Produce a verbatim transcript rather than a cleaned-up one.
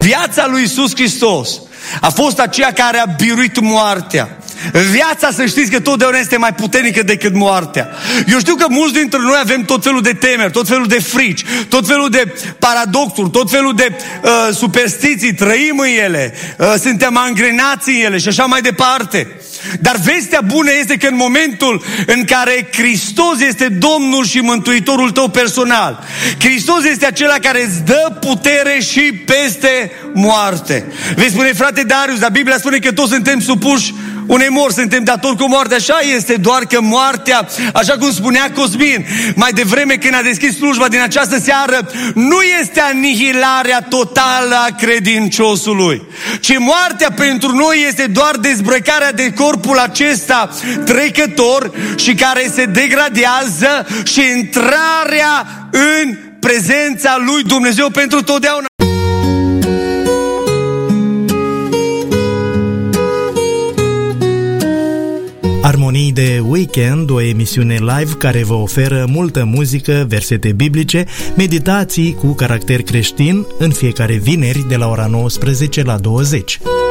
Viața lui Iisus Hristos a fost aceea care a biruit moartea. Viața, să știți că totdeauna este mai puternică decât moartea. Eu știu că mulți dintre noi avem tot felul de temeri, tot felul de frici, tot felul de paradoxuri, tot felul de uh, superstiții, trăim în ele, uh, suntem angrenați în ele și așa mai departe. Dar vestea bună este că în momentul în care Hristos este Domnul și Mântuitorul tău personal, Hristos este acela care îți dă putere și peste moarte. Vei spune, frate Darius, dar Biblia spune că toți suntem supuși unei morți, suntem datori cu moartea. Așa este, doar că moartea, așa cum spunea Cosmin mai devreme când a deschis slujba din această seară, nu este anihilarea totală a credinciosului, ci moartea pentru noi este doar dezbrăcarea de corpul acesta trecător și care se degradează și intrarea în prezența lui Dumnezeu pentru totdeauna. Armonii de Weekend, o emisiune live care vă oferă multă muzică, versete biblice, meditații cu caracter creștin în fiecare vineri de la ora nouăsprezece la douăzeci.